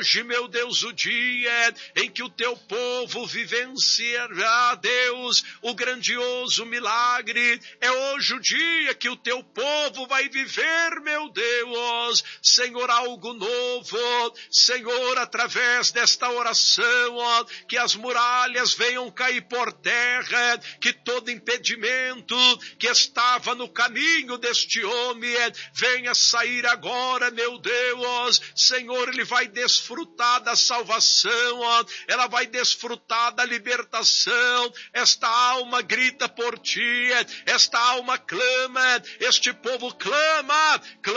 hoje, meu Deus, o dia em que o teu povo vivenciará, Deus, o grandioso milagre. É hoje o dia que o teu povo vai viver, meu Deus, Senhor, algo novo. Senhor, através desta oração, ó, que as muralhas venham cair por terra, que todo impedimento que estava no caminho deste homem venha sair agora, meu Deus. Senhor, ele vai desfrutar da salvação, ó, ela vai desfrutar da libertação. Esta alma grita por ti, esta alma clama, este povo clama